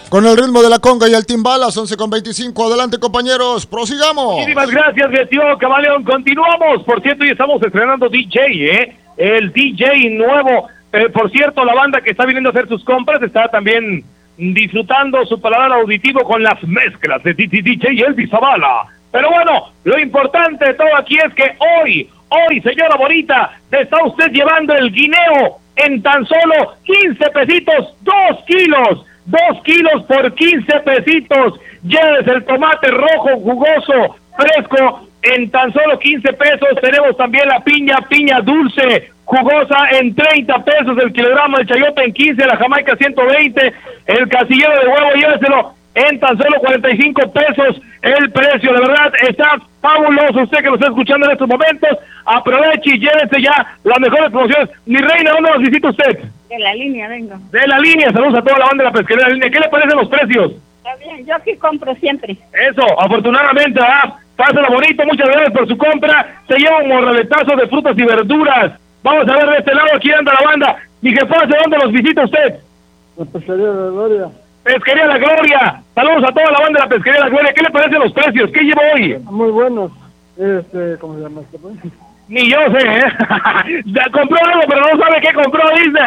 Con el ritmo de la conga y el timbal, las 11:25. Adelante, compañeros, prosigamos. Muchísimas gracias, Gestión Camaleón. Continuamos. Por cierto, hoy estamos estrenando DJ, el DJ nuevo. Por cierto, la banda que está viniendo a hacer sus compras está también disfrutando su paladar auditivo con las mezclas de DJ Elvis Zavala. Pero bueno, lo importante de todo aquí es que hoy, señora Bonita, está usted llevando el guineo en tan solo 15 pesitos, 2 kilos. 2 kilos por 15 pesitos. Llévese el tomate rojo, jugoso, fresco, en tan solo 15 pesos. Tenemos también la piña dulce, jugosa, en 30 pesos el kilogramo, el chayote en 15, la jamaica 120, el casillero de huevo, lléveselo en tan solo 45 pesos el precio. La verdad está fabuloso. Usted que lo está escuchando en estos momentos, aproveche y llévese ya las mejores promociones. Mi reina, ¿dónde nos visita usted? De la línea vengo. De la línea, saludos a toda la banda de la pesquería de la línea. ¿Qué le parecen los precios? Está bien, yo aquí compro siempre. Eso, afortunadamente, pásala bonito, muchas gracias por su compra. Se lleva un morraletazo de frutas y verduras. Vamos a ver de este lado, aquí anda la banda. Mi jefa, ¿de dónde los visita usted? La pesquería de la Gloria. Pesquería La Gloria. Saludos a toda la banda de la Pesquería La Gloria. ¿Qué le parecen los precios? ¿Qué llevo hoy? Muy buenos. ¿Cómo se llama? Ni yo sé, Ya compró algo, pero no sabe qué compró, dice.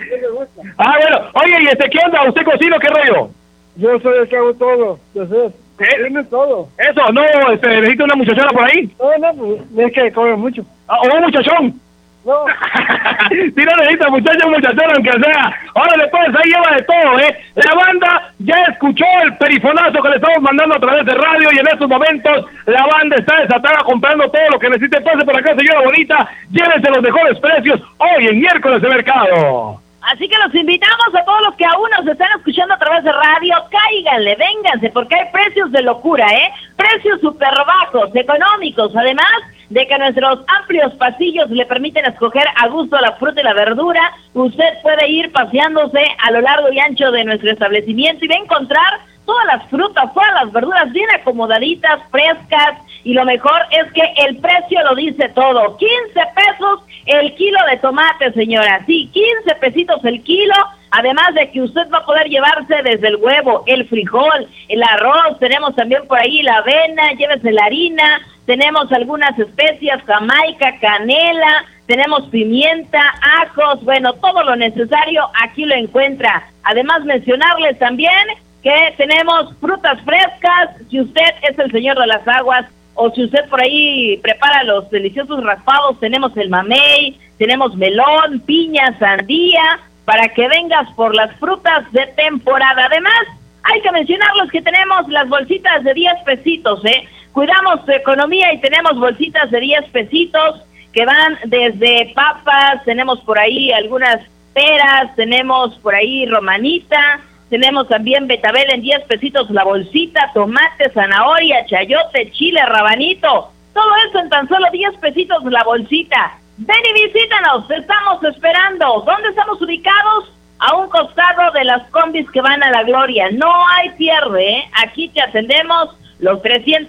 Bueno. Oye, ¿y qué onda? ¿Usted cocina o qué rollo? Yo soy el que hago todo. Yo sé. Tiene todo. Eso, no, ¿necesita una muchachona por ahí? No, pues, es que come mucho. ¿O un muchachón? No. Si no necesita muchachón, aunque sea. Órale, pues, ahí lleva de todo, La banda ya escuchó el perifonazo que le estamos mandando a través de radio y en estos momentos la banda está desatada comprando todo lo que necesite. Pase por acá, señora Bonita, llévense los mejores precios hoy en miércoles de mercado. Así que los invitamos a todos los que aún nos están escuchando a través de radio, cáiganle, vénganse, porque hay precios de locura, precios súper bajos, económicos, además de que nuestros amplios pasillos le permiten escoger a gusto la fruta y la verdura. Usted puede ir paseándose a lo largo y ancho de nuestro establecimiento y va a encontrar todas las frutas, todas las verduras bien acomodaditas, frescas, y lo mejor es que el precio lo dice todo. 15 pesos el kilo de tomate, señora. Sí, 15 pesitos el kilo, además de que usted va a poder llevarse desde el huevo, el frijol, el arroz, tenemos también por ahí la avena, llévese la harina, tenemos algunas especias, jamaica, canela, tenemos pimienta, ajos, bueno, todo lo necesario aquí lo encuentra. Además, mencionarles también que tenemos frutas frescas, si usted es el señor de las aguas, o si usted por ahí prepara los deliciosos raspados, tenemos el mamey, tenemos melón, piña, sandía, para que vengas por las frutas de temporada. Además, hay que mencionarles que tenemos las bolsitas de 10 pesitos, Cuidamos tu economía y tenemos bolsitas de 10 pesitos que van desde papas, tenemos por ahí algunas peras, tenemos por ahí romanita, tenemos también betabel en 10 pesitos la bolsita, tomate, zanahoria, chayote, chile, rabanito. Todo eso en tan solo 10 pesitos la bolsita. Ven y visítanos, te estamos esperando. ¿Dónde estamos ubicados? A un costado de las combis que van a La Gloria. No hay pierde, Aquí te atendemos los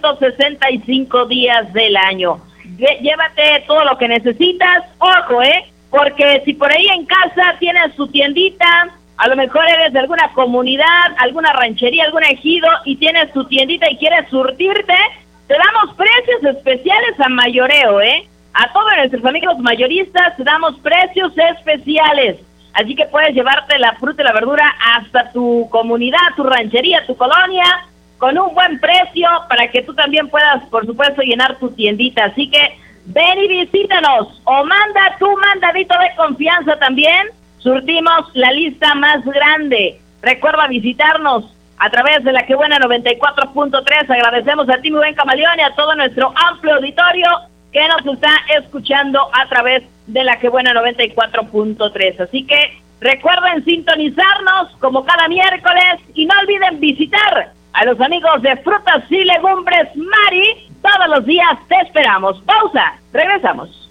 365 días del año. Llévate todo lo que necesitas. Ojo, porque si por ahí en casa tienes tu tiendita, a lo mejor eres de alguna comunidad, alguna ranchería, algún ejido y tienes tu tiendita y quieres surtirte, te damos precios especiales a mayoreo, A todos nuestros amigos mayoristas te damos precios especiales. Así que puedes llevarte la fruta y la verdura hasta tu comunidad, tu ranchería, tu colonia, con un buen precio para que tú también puedas, por supuesto, llenar tu tiendita. Así que ven y visítanos o manda tu mandadito de confianza también. Surtimos la lista más grande. Recuerda visitarnos a través de La Que Buena 94.3. Agradecemos a ti, mi buen camaleón, y a todo nuestro amplio auditorio que nos está escuchando a través de La Que Buena 94.3. Así que recuerden sintonizarnos como cada miércoles y no olviden visitar a los amigos de Frutas y Legumbres Mari. Todos los días te esperamos. Pausa, regresamos.